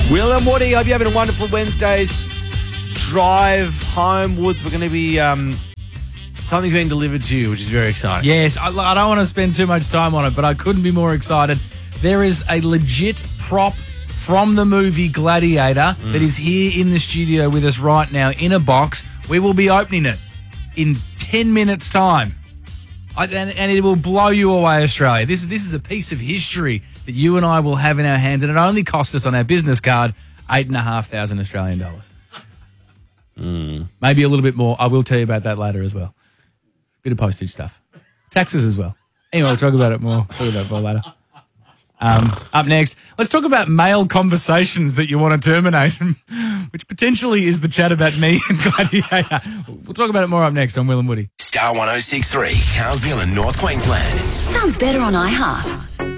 Will and Woody, hope you're having a wonderful Wednesday's drive homewards. We're going to be, something's being delivered to you, which is very exciting. Yes, I don't want to spend too much time on it, but I couldn't be more excited. There is a legit prop from the movie Gladiator that is here in the studio with us right now in a box. We will be opening it in 10 minutes' time. And it will blow you away, Australia. This is a piece of history that you and I will have in our hands, and it only cost us on our business card $8,500 Australian dollars. Maybe a little bit more. I will tell you about that later as well. Bit of postage stuff. Taxes as well. Anyway, we'll talk about it more. Talk about it more later. Up next, let's talk about male conversations that you want to terminate, which potentially is the chat about me and Gladiator. We'll talk about it more up next on Will and Woody. Star 106.3, Townsville and North Queensland. Sounds better on iHeart.